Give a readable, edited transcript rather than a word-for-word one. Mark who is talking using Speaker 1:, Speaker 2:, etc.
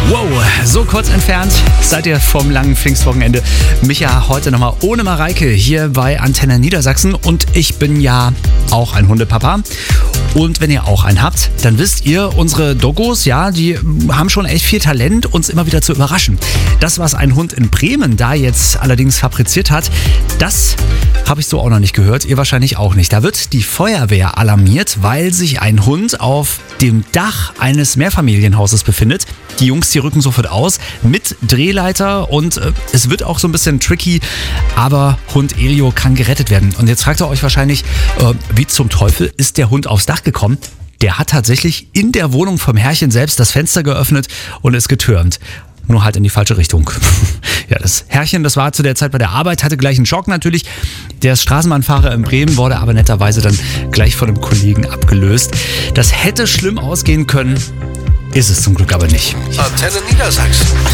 Speaker 1: Wow, so kurz entfernt seid ihr vom langen Pfingstwochenende. Micha heute nochmal ohne Mareike hier bei Antenne Niedersachsen. Und ich bin ja auch ein Hundepapa. Und wenn ihr auch einen habt, dann wisst ihr, unsere Doggos, ja, die haben schon echt viel Talent, uns immer wieder zu überraschen. Das, was ein Hund in Bremen da jetzt allerdings fabriziert hat, das habe ich so auch noch nicht gehört. Ihr wahrscheinlich auch nicht. Da wird die Feuerwehr alarmiert, weil sich ein Hund auf dem Dach eines Mehrfamilienhauses befindet. Die Jungs, die rücken sofort aus mit Drehleiter und es wird auch so ein bisschen tricky, aber Hund Elio kann gerettet werden. Und jetzt fragt ihr euch wahrscheinlich, wie zum Teufel ist der Hund aufs Dach gekommen? Der hat tatsächlich in der Wohnung vom Herrchen selbst das Fenster geöffnet und ist getürmt. Nur halt in die falsche Richtung. Ja, das Herrchen, das war zu der Zeit bei der Arbeit, hatte gleich einen Schock natürlich. Der Straßenbahnfahrer in Bremen wurde aber netterweise dann gleich von einem Kollegen abgelöst. Das hätte schlimm ausgehen können, ist es zum Glück aber nicht.
Speaker 2: Antenne Niedersachsen.